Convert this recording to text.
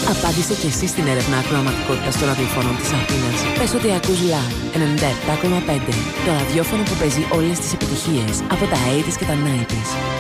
Απάντησε και εσύ στην έρευνα ακροαματικότητας των ραδιοφώνων της Αθήνας. Πες ότι ακούς LAR 97,5. Το ραδιόφωνο που παίζει όλες τις επιτυχίες από τα 80s και τα 90s.